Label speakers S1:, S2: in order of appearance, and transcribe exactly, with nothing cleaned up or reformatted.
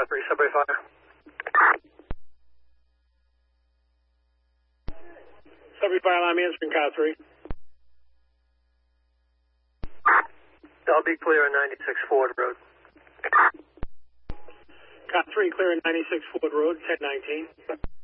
S1: three, subway fire.
S2: Subway fire alarm answering car three.
S1: I'll be clear on ninety-six Ford Road.
S2: Car three clear on ninety-six Ford Road, ten nineteen.